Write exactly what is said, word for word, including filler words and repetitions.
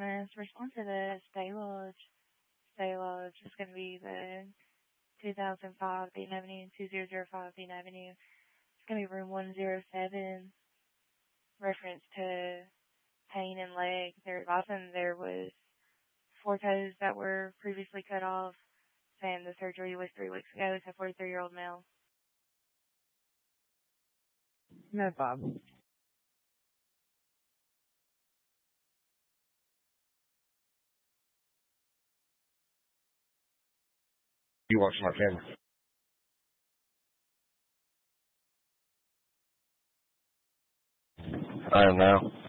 Thomas. Respond to the stay lodge. Stay lodge is going to be the two thousand five Dayton Avenue, two thousand five Dayton Avenue. It's going to be room one oh seven. Reference to pain and leg. They're advising there was four toes that were previously cut off, saying the surgery was three weeks ago. It's a forty-three-year-old male. No problem. You watching my camera? I am now.